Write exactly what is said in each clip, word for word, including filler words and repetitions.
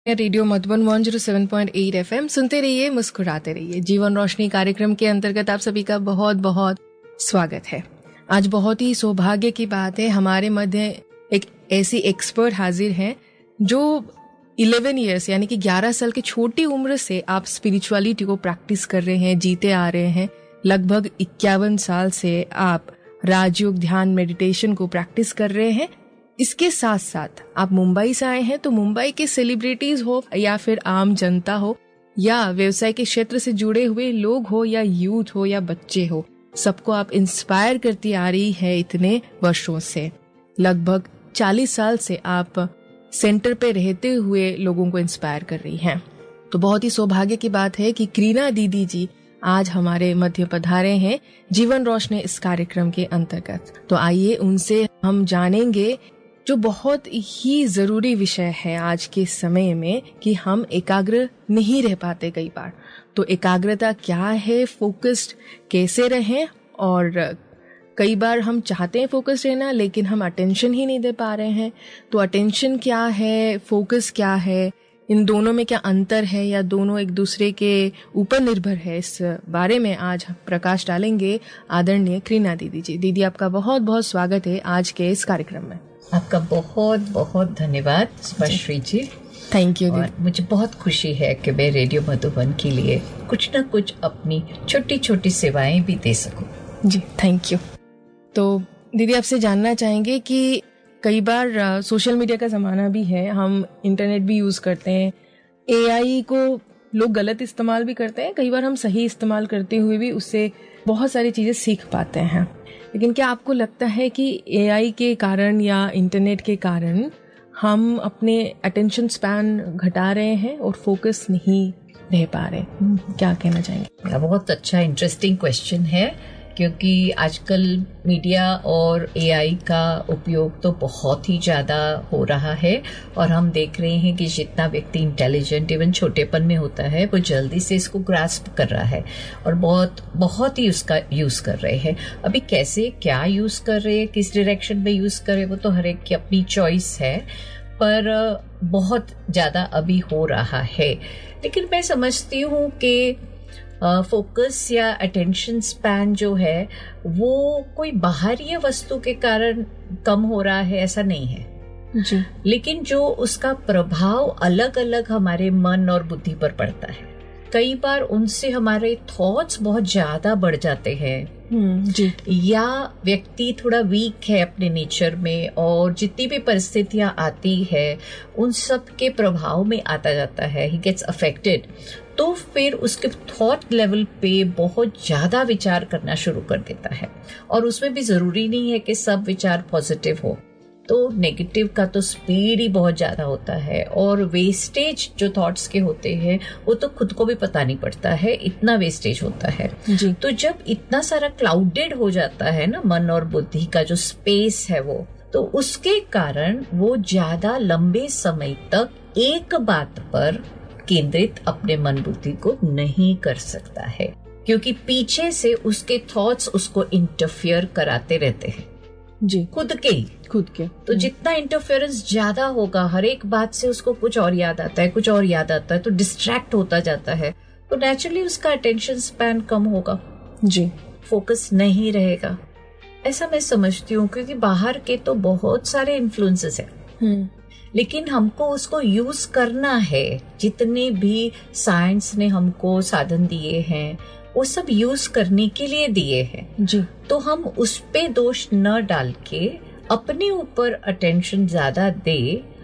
Radio Madhuban one zero seven point eight FM सुनते रहिए, मुस्कुराते रहिए। जीवन रोशनी कार्यक्रम के अंतर्गत आप सभी का बहुत बहुत स्वागत है। आज बहुत ही सौभाग्य की बात है, हमारे मध्य एक ऐसी एक्सपर्ट हाजिर हैं जो इलेवन इयर्स यानी कि ग्यारह साल की छोटी उम्र से आप स्पिरिचुअलिटी को प्रैक्टिस कर रहे हैं, जीते आ रहे हैं। लगभग इक्यावन साल से आप राजयोग, ध्यान, मेडिटेशन को प्रैक्टिस कर रहे हैं। इसके साथ साथ आप मुंबई से आए हैं, तो मुंबई के सेलिब्रिटीज हो या फिर आम जनता हो या व्यवसाय के क्षेत्र से जुड़े हुए लोग हो या यूथ हो या बच्चे हो, सबको आप इंस्पायर करती आ रही है इतने वर्षों से। लगभग चालीस साल से आप सेंटर पे रहते हुए लोगों को इंस्पायर कर रही हैं। तो बहुत ही सौभाग्य की बात है कि करीना दीदी जी आज हमारे मध्य पधारे हैं जीवन रोशनी इस कार्यक्रम के अंतर्गत। तो आइए उनसे हम जानेंगे जो बहुत ही जरूरी विषय है आज के समय में कि हम एकाग्र नहीं रह पाते कई बार। तो एकाग्रता क्या है, फोकस्ड कैसे रहें, और कई बार हम चाहते हैं फोकस रहना लेकिन हम अटेंशन ही नहीं दे पा रहे हैं। तो अटेंशन क्या है, फोकस क्या है, इन दोनों में क्या अंतर है या दोनों एक दूसरे के ऊपर निर्भर है, इस बारे में आज प्रकाश डालेंगे आदरणीय करीना दीदी जी। दीदी, आपका बहुत बहुत स्वागत है आज के इस कार्यक्रम में। आपका बहुत बहुत धन्यवाद स्पश्री जी। Thank you. और मुझे बहुत खुशी है कि मैं रेडियो मधुबन के लिए कुछ न कुछ अपनी छोटी छोटी सेवाएं भी दे सकूं। जी थैंक यू। तो दीदी, आपसे जानना चाहेंगे कि कई बार सोशल मीडिया का ज़माना भी है, हम इंटरनेट भी यूज़ करते हैं, एआई को लोग गलत इस्तेमाल भी करते हैं, कई बार हम सही इस्तेमाल करते हुए भी उससे बहुत सारी चीज़ें सीख पाते हैं। लेकिन क्या आपको लगता है कि एआई के कारण या इंटरनेट के कारण हम अपने अटेंशन स्पैन घटा रहे हैं और फोकस नहीं रह पा रहे? क्या कहना चाहेंगे? बहुत अच्छा इंटरेस्टिंग क्वेश्चन है, क्योंकि आजकल मीडिया और एआई का उपयोग तो बहुत ही ज़्यादा हो रहा है और हम देख रहे हैं कि जितना व्यक्ति इंटेलिजेंट इवन छोटेपन में होता है वो जल्दी से इसको ग्रास्प कर रहा है और बहुत बहुत ही उसका यूज़ कर रहे हैं। अभी कैसे क्या यूज़ कर रहे हैं, किस डायरेक्शन में यूज़ कर रहे हैं, वो तो हर एक की अपनी चॉइस है, पर बहुत ज़्यादा अभी हो रहा है। लेकिन मैं समझती हूँ कि फोकस uh, या अटेंशन स्पैन जो है वो कोई बाहरी वस्तु के कारण कम हो रहा है, ऐसा नहीं है जी। लेकिन जो उसका प्रभाव अलग अलग हमारे मन और बुद्धि पर पड़ता है, कई बार उनसे हमारे थॉट्स बहुत ज्यादा बढ़ जाते हैं जी। या व्यक्ति थोड़ा वीक है अपने नेचर में और जितनी भी परिस्थितियां आती है उन सब के प्रभाव में आता जाता है, ही गेट्स अफेक्टेड। तो फिर उसके थॉट लेवल पे बहुत ज्यादा विचार करना शुरू कर देता है और उसमें भी जरूरी नहीं है कि सब विचार पॉजिटिव हो, तो नेगेटिव का तो स्पीड ही बहुत ज्यादा होता है और वेस्टेज जो थॉट्स के होते हैं वो तो खुद को भी पता नहीं पड़ता है, इतना वेस्टेज होता है जी। तो जब इतना सारा क्लाउडेड हो जाता है ना मन और बुद्धि का जो स्पेस है वो, तो उसके कारण वो ज्यादा लंबे समय तक एक बात पर केंद्रित अपने मन बुद्धि को नहीं कर सकता है, क्योंकि पीछे से उसके थॉट्स उसको इंटरफियर कराते रहते हैं जी, खुद के ही खुद के। तो जितना इंटरफेरेंस ज्यादा होगा, हर एक बात से उसको कुछ और याद आता है, कुछ और याद आता है, तो डिस्ट्रैक्ट होता जाता है, तो नेचुरली उसका अटेंशन स्पैन कम होगा जी, फोकस नहीं रहेगा, ऐसा मैं समझती हूँ। क्योंकि बाहर के तो बहुत सारे इन्फ्लुएंसेस हैं, लेकिन हमको उसको यूज करना है। जितने भी साइंस ने हमको साधन दिए हैं वो सब यूज करने के लिए दिए हैं जी। तो हम उस पे दोष न डाल के अपने ऊपर अटेंशन ज्यादा दे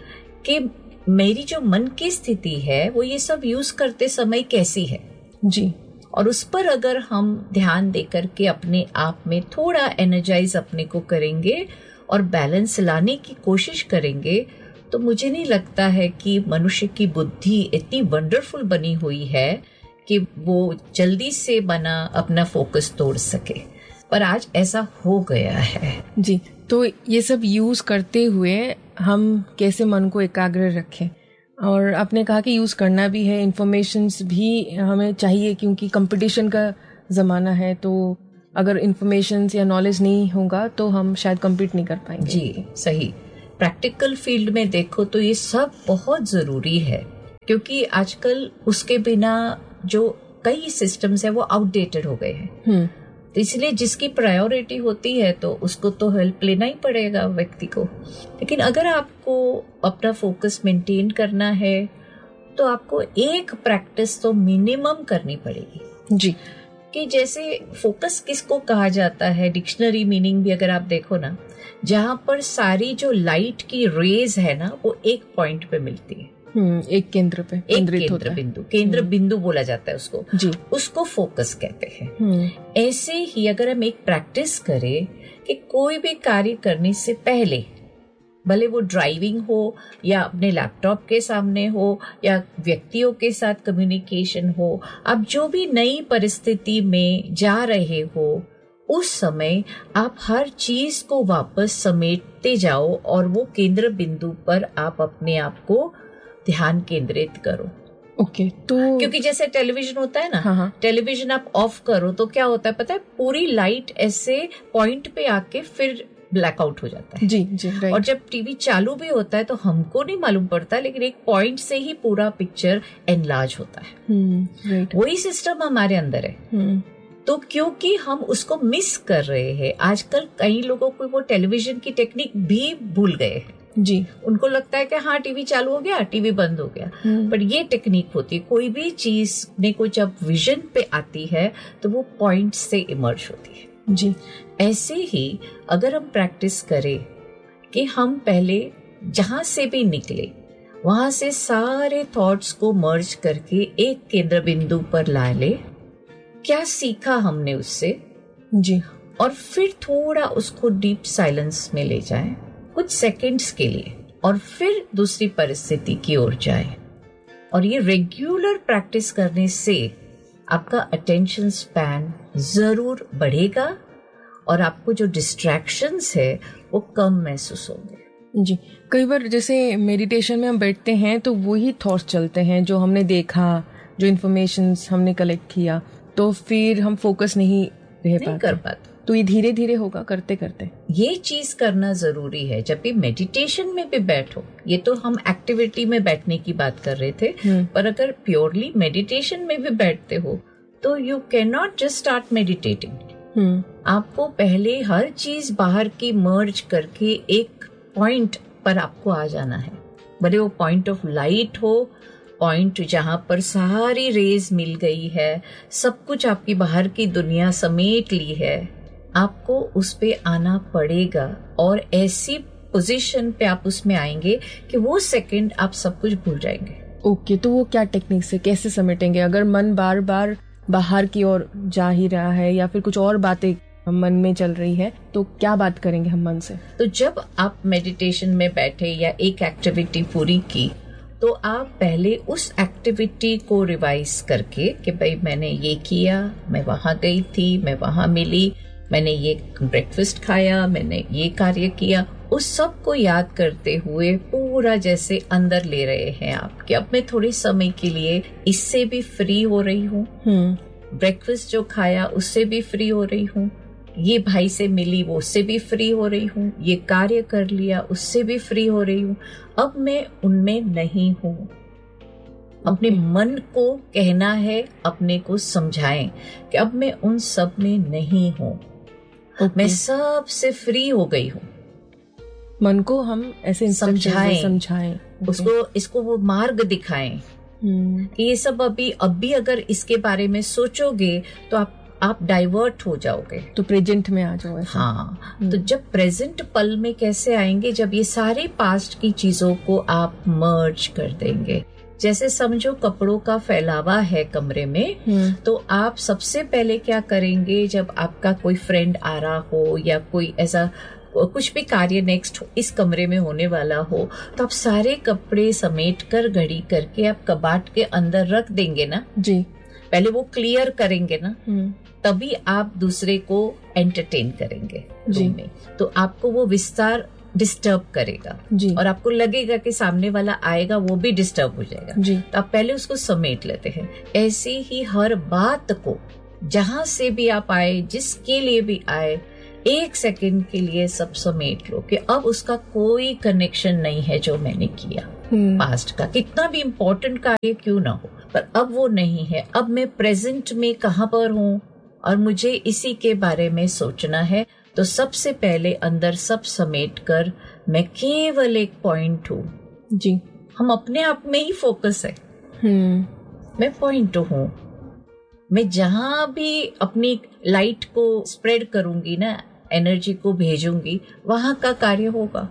कि मेरी जो मन की स्थिति है वो ये सब यूज करते समय कैसी है जी, और उस पर अगर हम ध्यान दे करके अपने आप में थोड़ा एनर्जाइज अपने को करेंगे और बैलेंस लाने की कोशिश करेंगे, तो मुझे नहीं लगता है कि मनुष्य की बुद्धि इतनी वंडरफुल बनी हुई है कि वो जल्दी से बना अपना फोकस तोड़ सके, पर आज ऐसा हो गया है जी। तो ये सब यूज करते हुए हम कैसे मन को एकाग्र रखें, और आपने कहा कि यूज करना भी है, इंफॉर्मेशंस भी हमें चाहिए क्योंकि कंपटीशन का जमाना है, तो अगर इंफॉर्मेशंस या नॉलेज नहीं होगा तो हम शायद कम्पीट नहीं कर पाएंगे। जी सही। प्रैक्टिकल फील्ड में देखो तो ये सब बहुत जरूरी है, क्योंकि आजकल उसके बिना जो कई सिस्टम्स है वो आउटडेटेड हो गए हैं। तो इसलिए जिसकी प्रायोरिटी होती है तो उसको तो हेल्प लेना ही पड़ेगा व्यक्ति को। लेकिन अगर आपको अपना फोकस मेंटेन करना है तो आपको एक प्रैक्टिस तो मिनिमम करनी पड़ेगी जी। कि जैसे फोकस किसको कहा जाता है, डिक्शनरी मीनिंग भी अगर आप देखो ना, जहां पर सारी जो लाइट की रेज है ना वो एक पॉइंट पे मिलती है, एक केंद्र पे एक केंद्र बिंदु, केंद्र बिंदु बोला जाता है उसको जी। उसको फोकस कहते हैं। ऐसे ही अगर हम एक प्रैक्टिस करें कि कोई भी कार्य करने से पहले, भले वो ड्राइविंग हो या अपने लैपटॉप के सामने हो या व्यक्तियों के साथ कम्युनिकेशन हो, आप जो भी नई परिस्थिति में जा रहे हो उस समय आप हर चीज को वापस समेटते जाओ और वो केंद्र बिंदु पर आप अपने आप को ध्यान केंद्रित करो। ओके okay, तो क्योंकि जैसे टेलीविजन होता है ना, हाँ हाँ। टेलीविजन आप ऑफ करो तो क्या होता है पता है, पूरी लाइट ऐसे पॉइंट पे आके फिर ब्लैकआउट हो जाता है। जी जी राइट। और जब टीवी चालू भी होता है तो हमको नहीं मालूम पड़ता, लेकिन एक पॉइंट से ही पूरा पिक्चर एनलार्ज होता है। राइट। वही सिस्टम हमारे अंदर है। तो क्योंकि हम उसको मिस कर रहे हैं, आजकल कई लोगों को वो टेलीविजन की टेक्निक भी भूल गए हैं जी। उनको लगता है कि हाँ टीवी चालू हो गया, टीवी बंद हो गया, पर ये टेक्निक होती है, कोई भी चीज ने को जब विजन पे आती है तो वो पॉइंट से इमर्ज होती है जी। ऐसे ही अगर हम प्रैक्टिस करें कि हम पहले जहां से भी निकले वहां से सारे थॉट्स को मर्ज करके एक केंद्र बिंदु पर ला ले, क्या सीखा हमने उससे जी, और फिर थोड़ा उसको डीप साइलेंस में ले जाएं कुछ सेकंड्स के लिए और फिर दूसरी परिस्थिति की ओर जाए। और ये रेगुलर प्रैक्टिस करने से आपका अटेंशन स्पैन जरूर बढ़ेगा और आपको जो डिस्ट्रैक्शंस है वो कम महसूस होंगे। जी। कई बार जैसे मेडिटेशन में हम बैठते हैं तो वही थॉट्स चलते हैं जो हमने देखा, जो इन्फॉर्मेशन हमने कलेक्ट किया, तो फिर हम फोकस नहीं रह पाते, कर पाते। तो ये धीरे धीरे होगा करते करते। ये चीज करना जरूरी है जब भी मेडिटेशन में भी बैठो। ये तो हम एक्टिविटी में बैठने की बात कर रहे थे, पर अगर प्योरली मेडिटेशन में भी बैठते हो तो you can not just start meditating. आपको पहले हर चीज बाहर की मर्ज करके एक पॉइंट पर आपको आ जाना है, भले वो पॉइंट ऑफ लाइट हो, पॉइंट जहां पर सारी रेज मिल गई है, सब कुछ आपकी बाहर की दुनिया समेट ली है, आपको उस पे आना पड़ेगा और ऐसी पोजीशन पे आप उसमें आएंगे कि वो सेकंड आप सब कुछ भूल जाएंगे। ओके okay, तो वो क्या टेक्निक से कैसे समेटेंगे अगर मन बार बार बाहर की ओर जा ही रहा है या फिर कुछ और बातें मन में चल रही है, तो क्या बात करेंगे हम मन से? तो जब आप मेडिटेशन में बैठे या एक एक्टिविटी पूरी की तो आप पहले उस एक्टिविटी को रिवाइज करके कि भाई मैंने ये किया, मैं वहां गई थी, मैं वहां मिली, मैंने ये ब्रेकफास्ट खाया, मैंने ये कार्य किया, उस सब को याद करते हुए पूरा जैसे अंदर ले रहे हैं आप कि अब मैं थोड़े समय के लिए इससे भी फ्री हो रही हूँ, ब्रेकफास्ट जो खाया उससे भी फ्री हो रही हूँ, ये भाई से मिली वो उससे भी फ्री हो रही हूँ, ये कार्य कर लिया उससे भी फ्री हो रही हूँ, अब मैं उनमें नहीं हूँ। अपने मन को कहना है, अपने को समझाएं कि अब मैं उन सब में नहीं हूँ, okay. मैं सब से फ्री हो गई हूँ। मन को हम ऐसे समझाएं, समझाएं okay. उसको इसको वो मार्ग दिखाएं hmm. कि ये सब अभी अभी अगर इसके बारे में सोचोगे तो आप आप डाइवर्ट हो जाओगे, तो प्रेजेंट में आ जाओ। हाँ, तो जब प्रेजेंट पल में कैसे आएंगे, जब ये सारे पास्ट की चीजों को आप मर्ज कर देंगे। जैसे समझो कपड़ों का फैलावा है कमरे में, तो आप सबसे पहले क्या करेंगे, जब आपका कोई फ्रेंड आ रहा हो या कोई ऐसा कुछ भी कार्य नेक्स्ट इस कमरे में होने वाला हो, तो आप सारे कपड़े समेट कर घड़ी करके आप कबाट के अंदर रख देंगे ना जी। पहले वो क्लियर करेंगे ना, तभी आप दूसरे को एंटरटेन करेंगे रूम में। तो आपको वो विस्तार डिस्टर्ब करेगा जी। और आपको लगेगा कि सामने वाला आएगा वो भी डिस्टर्ब हो जाएगा जी। तो आप पहले उसको समेट लेते हैं। ऐसे ही हर बात को जहां से भी आप आए, जिसके लिए भी आए, एक सेकंड के लिए सब समेट लो कि अब उसका कोई कनेक्शन नहीं है जो मैंने किया। पास्ट का, कितना भी इम्पोर्टेंट कार्य क्यों ना हो, पर अब वो नहीं है। अब मैं प्रेजेंट में कहाँ पर हूँ और मुझे इसी के बारे में सोचना है। तो सबसे पहले अंदर सब समेट कर मैं केवल एक पॉइंट हूँ। जी, हम अपने आप में ही फोकस है। हम्म मैं पॉइंट हूँ। मैं जहां भी अपनी लाइट को स्प्रेड करूंगी ना, एनर्जी को भेजूंगी, वहां का कार्य होगा।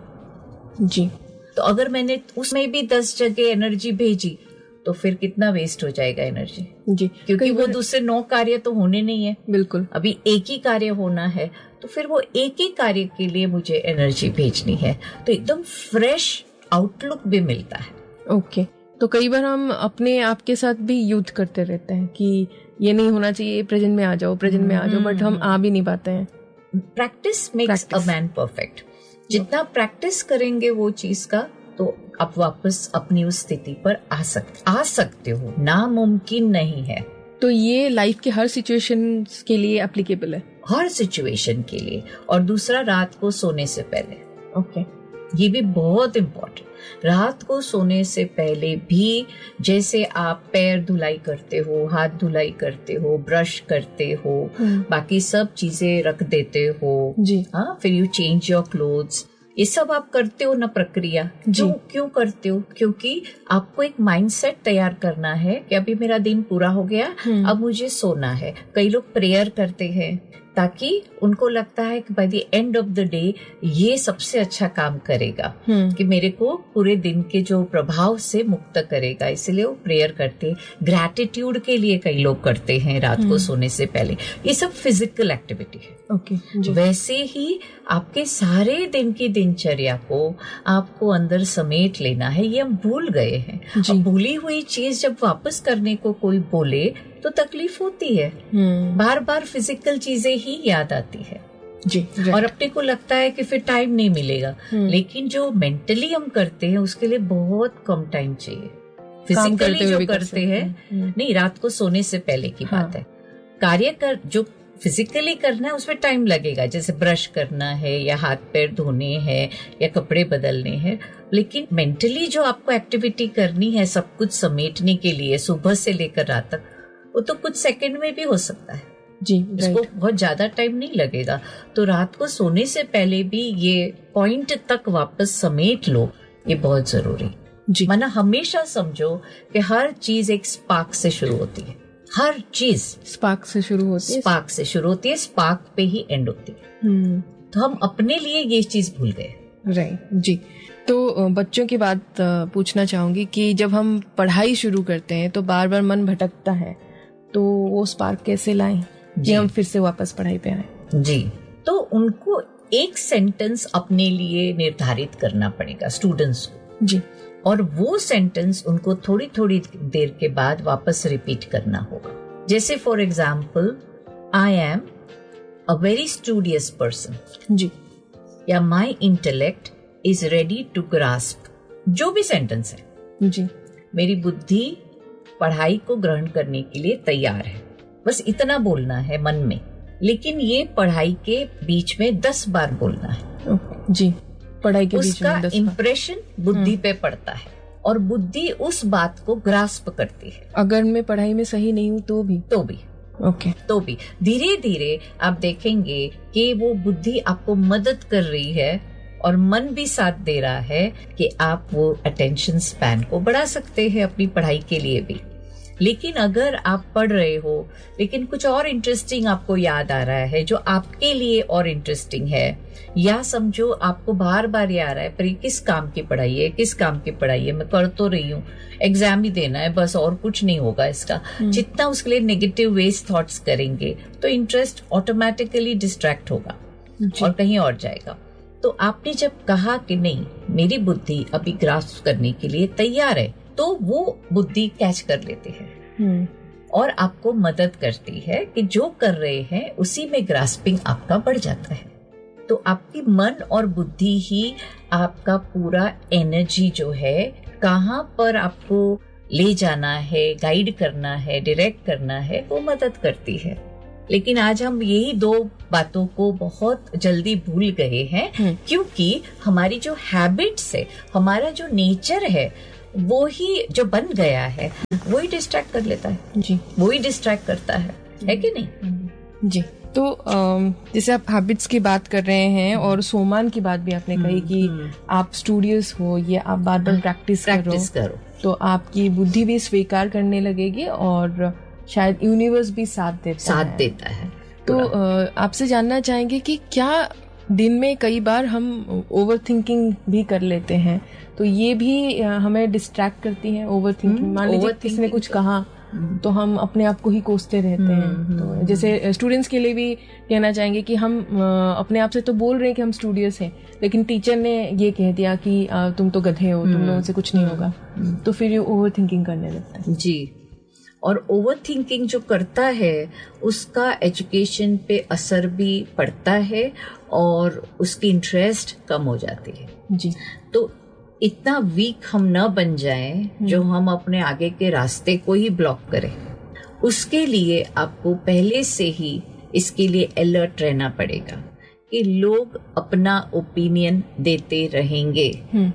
जी, तो अगर मैंने उसमें भी दस जगह एनर्जी भेजी तो फिर कितना वेस्ट हो जाएगा एनर्जी। जी, क्योंकि वो दूसरे नौ कार्य तो होने नहीं है, बिल्कुल अभी एक ही कार्य होना है। तो फिर वो एक ही कार्य के लिए मुझे एनर्जी भेजनी है, तो एकदम फ्रेश आउटलुक भी मिलता है। ओके। तो कई बार हम अपने आप के साथ भी युद्ध करते रहते हैं कि ये नहीं होना चाहिए, प्रेजेंट में आ जाओ, प्रेजेंट में आ जाओ, बट हम आ भी नहीं पाते हैं। Practice makes a man perfect. जितना प्रैक्टिस करेंगे वो चीज का, तो आप वापस अपनी उस स्थिति पर आ सकते आ सकते हो। नामुमकिन नहीं है। तो ये लाइफ के हर सिचुएशन के लिए एप्लीकेबल है, हर सिचुएशन के लिए। और दूसरा, रात को सोने से पहले, ओके, ये भी बहुत इम्पोर्टेंट। रात को सोने से पहले भी जैसे आप पैर धुलाई करते हो, हाथ धुलाई करते हो, ब्रश करते हो, बाकी सब चीजें रख देते हो जी, हाँ, फिर यू चेंज योर क्लोथ्स, ये सब आप करते हो ना प्रक्रिया। क्यों क्यों करते हो? क्योंकि आपको एक माइंडसेट तैयार करना है कि अभी मेरा दिन पूरा हो गया, अब मुझे सोना है। कई लोग प्रेयर करते हैं ताकि उनको लगता है कि by the end of the day ये सबसे अच्छा काम करेगा, कि मेरे को पूरे दिन के जो प्रभाव से मुक्त करेगा, इसलिए वो प्रेयर करते हैं। ग्रैटिट्यूड के लिए कई लोग करते हैं रात को सोने से पहले। ये सब फिजिकल एक्टिविटी है। ओके, जी। वैसे ही आपके सारे दिन की दिनचर्या को आपको अंदर समेट लेना है। ये हम भूल गए हैं। अब भूली हुई चीज जब वापस करने को कोई बोले तो तकलीफ होती है। बार बार फिजिकल चीजें ही याद आती है जी, और अपने को लगता है कि फिर टाइम नहीं मिलेगा। लेकिन जो मेंटली हम करते हैं उसके लिए बहुत कम टाइम चाहिए। फिजिकली जो करते हैं, नहीं, रात को सोने से पहले की बात है। कार्य कर जो फिजिकली करना है उसमें टाइम लगेगा, जैसे ब्रश करना है या हाथ पैर धोने हैं या कपड़े बदलने हैं। लेकिन मेंटली जो आपको एक्टिविटी करनी है सब कुछ समेटने के लिए सुबह से लेकर रात तक, वो तो कुछ सेकंड में भी हो सकता है जी, इसको बहुत ज्यादा टाइम नहीं लगेगा। तो रात को सोने से पहले भी ये पॉइंट तक वापस समेट लो, ये बहुत जरूरी जी। माना हमेशा समझो कि हर चीज एक स्पार्क से शुरू होती है। हर चीज स्पार्क से शुरू होती है, स्पार्क से शुरू होती है, स्पार्क पे ही एंड होती है। तो हम अपने लिए ये चीज भूल गए। राइट जी। तो बच्चों की बात पूछना चाहूंगी कि जब हम पढ़ाई शुरू करते हैं तो बार बार मन भटकता है, तो वो स्पार्क कैसे लाएं कि हम फिर से वापस पढ़ाई पे आए? जी, तो उनको एक सेंटेंस अपने लिए निर्धारित करना पड़ेगा स्टूडेंट्स को जी, और वो सेंटेंस उनको थोड़ी थोड़ी देर के बाद वापस रिपीट करना होगा। जैसे for example, I am a very studious person जी, या माई intellect is ready to grasp. जो भी सेंटेंस है जी, मेरी बुद्धि पढ़ाई को ग्रहण करने के लिए तैयार है। बस इतना बोलना है मन में, लेकिन ये पढ़ाई के बीच में दस बार बोलना है जी। पढ़ाई के बीच उसका में दस बार इम्प्रेशन बुद्धि पे पड़ता है और बुद्धि उस बात को ग्रास्प करती है। अगर मैं पढ़ाई में सही नहीं हूँ तो भी तो भी ओके तो भी धीरे धीरे आप देखेंगे कि वो बुद्धि आपको मदद कर रही है और मन भी साथ दे रहा है कि आप वो अटेंशन स्पैन को बढ़ा सकते हैं अपनी पढ़ाई के लिए भी। लेकिन अगर आप पढ़ रहे हो लेकिन कुछ और इंटरेस्टिंग आपको याद आ रहा है जो आपके लिए और इंटरेस्टिंग है, या समझो आपको बार बार ये आ रहा है पर ये किस काम की पढ़ाई है, किस काम की पढ़ाई है, मैं कर तो रही हूँ, एग्जाम ही देना है बस और कुछ नहीं होगा इसका, जितना उसके लिए नेगेटिव वेज थॉट्स करेंगे तो इंटरेस्ट ऑटोमेटिकली डिस्ट्रैक्ट होगा और कहीं और जाएगा। तो आपने जब कहा कि नहीं मेरी बुद्धि अभी ग्रास्प करने के लिए तैयार है, तो वो बुद्धि कैच कर लेते हैं और आपको मदद करती है कि जो कर रहे हैं उसी में ग्रास्पिंग आपका बढ़ जाता है। तो आपकी मन और बुद्धि ही आपका पूरा एनर्जी जो है कहाँ पर आपको ले जाना है, गाइड करना है, डायरेक्ट करना है, वो मदद करती है। लेकिन आज हम यही दो बातों को बहुत जल्दी भूल गए हैं, क्योंकि हमारी जो हैबिट्स है, हमारा जो नेचर है, वो ही जो बन गया है, वो ही डिस्ट्रैक्ट कर लेता है जी, वो ही डिस्ट्रैक्ट करता है, है कि नहीं जी। तो जैसे आप हैबिट्स की बात कर रहे हैं और सोमान की बात भी आपने कही कि आप स्टूडियस हो, ये आप बार बार प्रैक्टिस प्रैक्टिस करो, करो तो आपकी बुद्धि भी स्वीकार करने लगेगी और शायद यूनिवर्स भी साथ देता साथ है। देता है। तो आपसे जानना चाहेंगे कि क्या दिन में कई बार हम ओवर थिंकिंग भी कर लेते हैं, तो ये भी हमें डिस्ट्रैक्ट करती है ओवर थिंकिंग? मान लीजिए किसी ने कुछ कहा तो हम अपने आप को ही कोसते रहते हैं। तो जैसे स्टूडेंट्स के लिए भी कहना चाहेंगे कि हम अपने आप से तो बोल रहे हैं कि हम स्टूडियस हैं, लेकिन टीचर ने ये कह दिया कि तुम तो गधे हो, तुम लोगों से कुछ नहीं होगा, तो फिर ये ओवर थिंकिंग करने लगता है जी। और ओवर थिंकिंग जो करता है उसका एजुकेशन पे असर भी पड़ता है और उसकी इंटरेस्ट कम हो जाती है जी। तो इतना वीक हम न बन जाएं जो हम अपने आगे के रास्ते को ही ब्लॉक करें। उसके लिए आपको पहले से ही इसके लिए अलर्ट रहना पड़ेगा कि लोग अपना ओपिनियन देते रहेंगे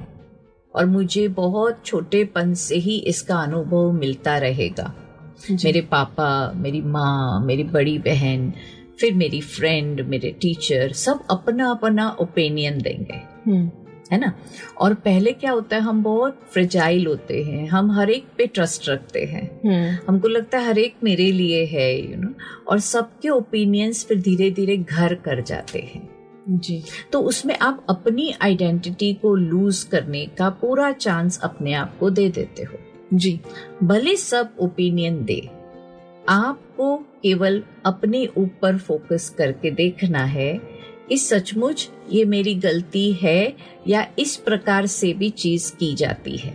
और मुझे बहुत छोटेपन से ही इसका अनुभव मिलता रहेगा। मेरे पापा, मेरी माँ, मेरी बड़ी बहन, फिर मेरी फ्रेंड, मेरे टीचर, सब अपना अपना ओपिनियन देंगे, है ना। और पहले क्या होता है, हम बहुत फ्रेजाइल होते हैं, हम हर एक पे ट्रस्ट रखते हैं, हमको लगता है हर एक मेरे लिए है, यू नो, और सबके ओपिनियंस फिर धीरे धीरे घर कर जाते हैं जी। तो उसमें आप अपनी आइडेंटिटी को लूज करने का पूरा चांस अपने आप को दे देते हो जी। भले सब ओपिनियन दे, आपको केवल अपने ऊपर फोकस करके देखना है कि सचमुच ये मेरी गलती है या इस प्रकार से भी चीज की जाती है,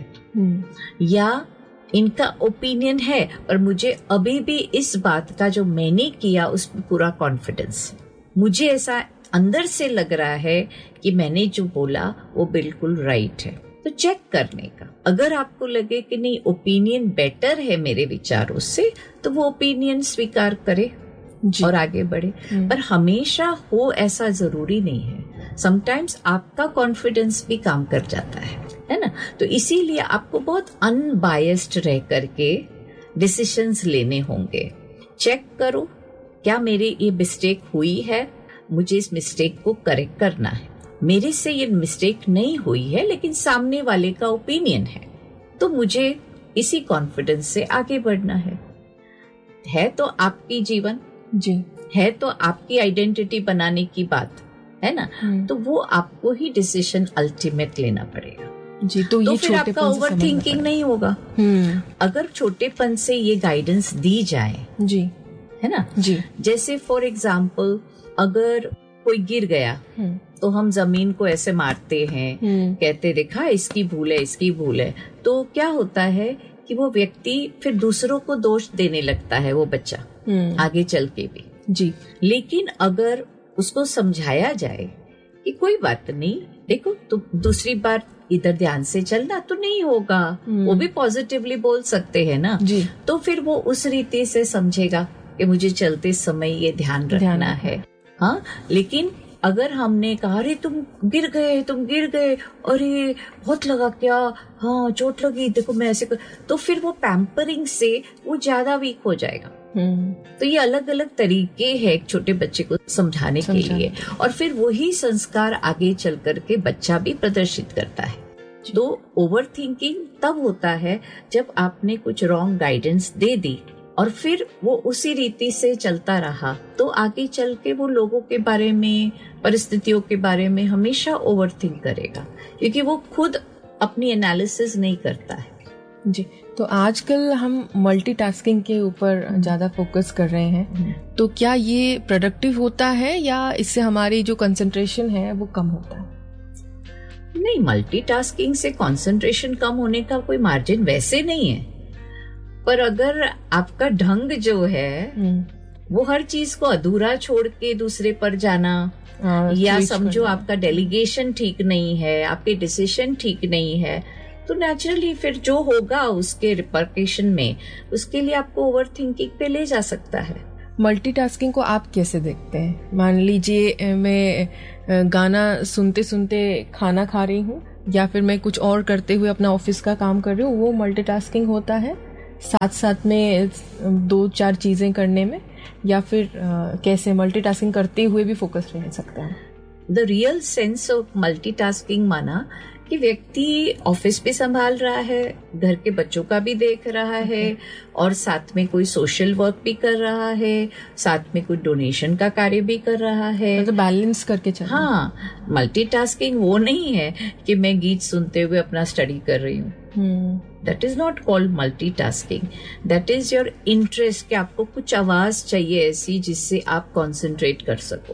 या इनका ओपिनियन है और मुझे अभी भी इस बात का जो मैंने किया उस पर पूरा कॉन्फिडेंस है, मुझे ऐसा अंदर से लग रहा है कि मैंने जो बोला वो बिल्कुल राइट है। तो चेक करने का, अगर आपको लगे कि नहीं ओपिनियन बेटर है मेरे विचारों से, तो वो ओपिनियन स्वीकार करे और आगे बढ़े। पर हमेशा हो ऐसा जरूरी नहीं है, समटाइम्स आपका कॉन्फिडेंस भी काम कर जाता है, है ना। तो इसीलिए आपको बहुत अनबायस्ड रह करके डिसीजंस लेने होंगे। चेक करो क्या मेरे ये मिस्टेक हुई है, मुझे इस मिस्टेक को करेक्ट करना है, मेरे से ये मिस्टेक नहीं हुई है लेकिन सामने वाले का ओपिनियन है, तो मुझे इसी कॉन्फिडेंस से आगे बढ़ना है। है तो आपकी जीवन जी, है तो आपकी आइडेंटिटी बनाने की बात, है ना। तो वो आपको ही डिसीजन अल्टीमेट लेना पड़ेगा जी। तो, तो ये फिर आपका ओवर थिंकिंग नहीं होगा। अगर छोटेपन से ये गाइडेंस दी जाए जी, है ना जी। जैसे फॉर एग्जाम्पल अगर कोई गिर गया तो हम जमीन को ऐसे मारते हैं, कहते देखा इसकी भूल है, इसकी भूल है, तो क्या होता है कि वो व्यक्ति फिर दूसरों को दोष देने लगता है, वो बच्चा आगे चल के भी जी। लेकिन अगर उसको समझाया जाए कि कोई बात नहीं, देखो तुम दूसरी बार इधर ध्यान से चलना तो नहीं होगा, वो भी पॉजिटिवली बोल सकते हैं ना जी। तो फिर वो उस रीति से समझेगा कि मुझे चलते समय ये ध्यान रखना है। हाँ, लेकिन अगर हमने कहा अरे तुम गिर गए, तुम गिर गए, अरे बहुत लगा क्या, हाँ चोट लगी, देखो मैं ऐसे कर, तो फिर वो पैम्परिंग से वो ज्यादा वीक हो जाएगा। तो ये अलग अलग तरीके हैं एक छोटे बच्चे को समझाने के लिए, और फिर वही संस्कार आगे चल करके बच्चा भी प्रदर्शित करता है। तो ओवर थिंकिंग तब होता है जब आपने कुछ रॉन्ग गाइडेंस दे दी और फिर वो उसी रीति से चलता रहा, तो आगे चल के वो लोगों के बारे में, परिस्थितियों के बारे में हमेशा ओवर थिंक करेगा, क्योंकि वो खुद अपनी एनालिसिस नहीं करता है जी। तो आजकल हम मल्टीटास्किंग के ऊपर ज्यादा फोकस कर रहे हैं, तो क्या ये प्रोडक्टिव होता है या इससे हमारी जो कंसंट्रेशन है वो कम होता है? नहीं, मल्टीटास्किंग से कंसंट्रेशन कम होने का कोई मार्जिन वैसे नहीं है, पर अगर आपका ढंग जो है वो हर चीज को अधूरा छोड़ के दूसरे पर जाना, या समझो आपका डेलीगेशन ठीक नहीं है, आपके डिसीजन ठीक नहीं है, तो नेचुरली फिर जो होगा उसके रिपरकेशन में, उसके लिए आपको ओवर थिंकिंग पे ले जा सकता है। मल्टीटास्किंग को आप कैसे देखते हैं? मान लीजिए मैं गाना सुनते सुनते खाना खा रही हूँ, या फिर मैं कुछ और करते हुए अपना ऑफिस का काम कर रही हूँ, वो मल्टीटास्किंग होता है साथ साथ में दो चार चीजें करने में, या फिर uh, कैसे मल्टीटास्किंग करते हुए भी फोकस रह सकता है? The real sense of multitasking माना कि व्यक्ति ऑफिस भी संभाल रहा है, घर के बच्चों का भी देख रहा है, और साथ में कोई सोशल वर्क भी कर रहा है, साथ में कोई डोनेशन का कार्य भी कर रहा है, मतलब बैलेंस करके चलना। हाँ, मल्टीटास्किंग वो नहीं है कि मैं गीत सुनते हुए अपना स्टडी कर रही हूँ। That is not called multitasking, that is your interest, कि आपको कुछ आवाज चाहिए ऐसी जिससे आप कॉन्सेंट्रेट कर सको,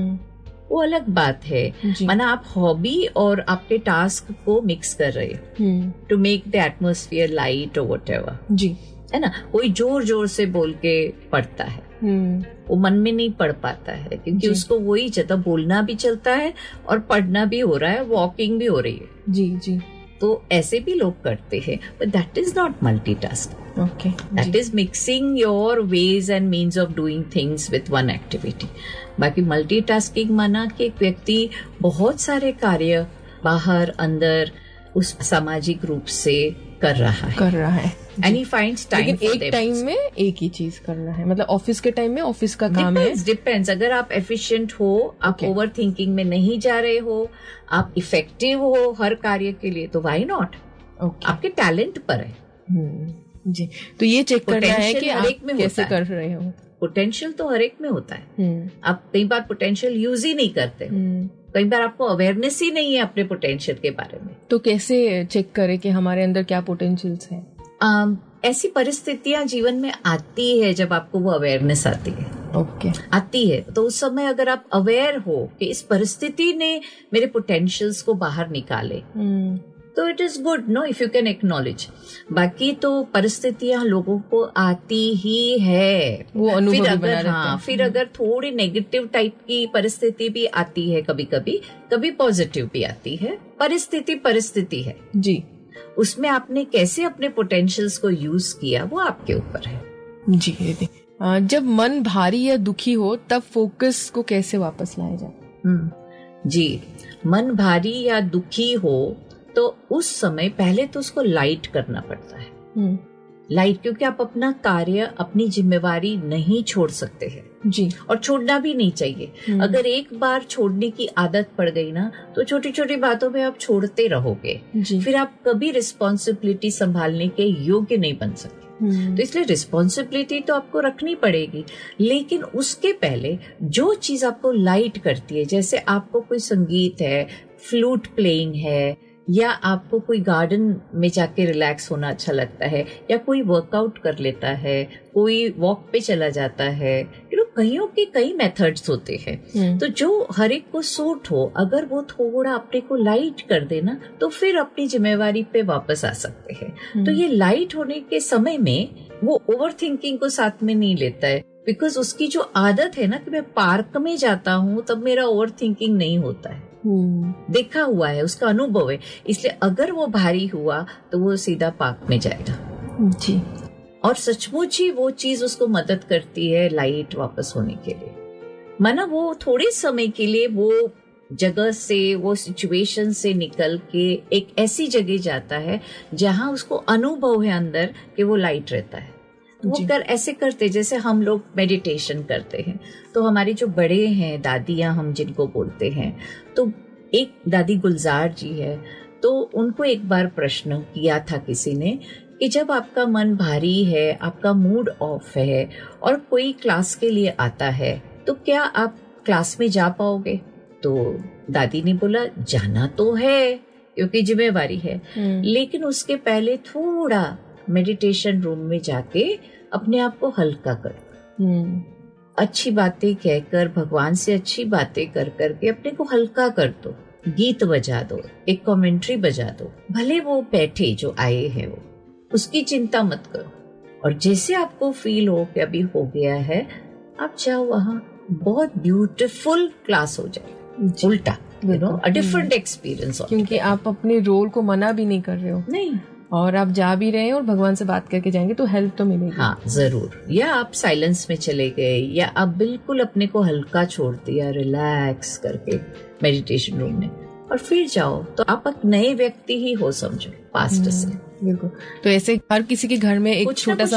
वो अलग बात है। माना आप हॉबी और आपके टास्क को मिक्स कर रहे हो to make the atmosphere light और व्हाटएवर, जी है ना। कोई जोर जोर से बोल के पढ़ता है, वो मन में नहीं पढ़ पाता है, क्योंकि उसको वही ज्यादा बोलना भी चलता है और पढ़ना भी हो रहा है, वॉकिंग भी हो रही है। जी जी, तो ऐसे भी लोग करते हैं, but that is not multitasking. Okay, that is mixing your ways and means of doing things with one activity. बाकी मल्टीटास्किंग माना कि एक व्यक्ति बहुत सारे कार्य बाहर अंदर उस सामाजिक रूप से कर रहा है कर रहा है एंड ही फाइंड्स टाइम, लेकिन एक टाइम में एक ही चीज करना है। मतलब ऑफिस के टाइम में ऑफिस का काम है। डिपेंड्स, अगर आप एफिशिएंट हो, आप ओवर okay. थिंकिंग में नहीं जा रहे हो, आप इफेक्टिव हो हर कार्य के लिए, तो व्हाई नॉट, okay. आपके टैलेंट पर है। hmm. जी, तो ये चेक करना है कि आप कैसे कर रहे हो। पोटेंशियल तो हर एक में होता है। hmm. आप कई बार पोटेंशियल यूज ही नहीं करते हो, hmm. कई बार आपको अवेयरनेस ही नहीं है अपने पोटेंशियल के बारे में। तो कैसे चेक करें कि हमारे अंदर क्या पोटेंशियल्स हैं? um, ऐसी परिस्थितियां जीवन में आती है जब आपको वो अवेयरनेस आती है। Okay okay. आती है तो उस समय अगर आप अवेयर हो कि इस परिस्थिति ने मेरे पोटेंशियल्स को बाहर निकाले, hmm. तो it is good no, if you can acknowledge. बाकी तो परिस्थितियां लोगों को आती ही है, वो अनुभव फिर भी अगर बना हाँ रहता फिर अगर थोड़ी नेगेटिव टाइप की परिस्थिति भी आती है, कभी कभी कभी पॉजिटिव भी आती है। परिस्थिति परिस्थिति है जी, उसमें आपने कैसे अपने पोटेंशियल्स को यूज किया वो आपके ऊपर है। जी दीदी, जब मन भारी या दुखी हो तब फोकस को कैसे वापस लाया जाए? जी, मन भारी या दुखी हो तो उस समय पहले तो उसको लाइट करना पड़ता है। लाइट, क्योंकि आप अपना कार्य, अपनी जिम्मेवारी नहीं छोड़ सकते हैं जी, और छोड़ना भी नहीं चाहिए। अगर एक बार छोड़ने की आदत पड़ गई ना, तो छोटी छोटी बातों में आप छोड़ते रहोगे, फिर आप कभी रिस्पॉन्सिबिलिटी संभालने के योग्य नहीं बन सकते। तो इसलिए रिस्पॉन्सिबिलिटी तो आपको रखनी पड़ेगी, लेकिन उसके पहले जो चीज आपको लाइट करती है, जैसे आपको कोई संगीत है, फ्लूट प्लेइंग है, या आपको कोई गार्डन में जाके रिलैक्स होना अच्छा लगता है, या कोई वर्कआउट कर लेता है, कोई वॉक पे चला जाता है, यू नो कईयों के कई मेथड्स होते हैं। तो जो हर एक को सूट हो, अगर वो थोड़ा अपने को लाइट कर देना, तो फिर अपनी जिम्मेवारी पे वापस आ सकते हैं। तो ये लाइट होने के समय में वो ओवर थिंकिंग को साथ में नहीं लेता है, बिकॉज उसकी जो आदत है ना कि मैं पार्क में जाता हूँ तब मेरा ओवर थिंकिंग नहीं होता है। Hmm. देखा हुआ है, उसका अनुभव है, इसलिए अगर वो भारी हुआ तो वो सीधा पार्क में जाएगा जी। और सचमुच ही वो चीज उसको मदद करती है लाइट वापस होने के लिए। माना वो थोड़े समय के लिए वो जगह से, वो सिचुएशन से निकल के एक ऐसी जगह जाता है जहां उसको अनुभव है अंदर कि वो लाइट रहता है। वो कर ऐसे करते जैसे हम लोग मेडिटेशन करते हैं, तो हमारी जो बड़े हैं, दादियां हम जिनको बोलते हैं, तो एक दादी गुलजार जी है, तो उनको एक बार प्रश्न किया था किसी ने कि जब आपका मन भारी है, आपका मूड ऑफ है और कोई क्लास के लिए आता है, तो क्या आप क्लास में जा पाओगे? तो दादी ने बोला जाना तो है क्योंकि जिम्मेवारी है, लेकिन उसके पहले थोड़ा मेडिटेशन रूम में जाके अपने आप को हल्का कर, अच्छी बातें कहकर, भगवान से अच्छी बातें कर करके अपने को हल्का कर दो, गीत बजा दो, एक कमेंट्री बजा दो, भले वो बैठे जो आए हैं वो, उसकी चिंता मत करो, और जैसे आपको फील हो कि अभी हो गया है, आप जाओ वहां, बहुत ब्यूटीफुल क्लास हो जाए, उल्टा, you know, a different experience, क्योंकि आप अपने रोल को मना भी नहीं कर रहे हो। नहीं, और आप जा भी रहे हैं और भगवान से बात करके जाएंगे तो हेल्प तो मिलेगी। हाँ जरूर। या आप साइलेंस में चले गए या आप बिल्कुल अपने को हल्का छोड़ दिया रिलैक्स करके मेडिटेशन रूम में और फिर जाओ तो आप एक नए व्यक्ति ही हो, समझो पास्ट से। बिल्कुल। तो ऐसे हर किसी के घर में एक छोटा सा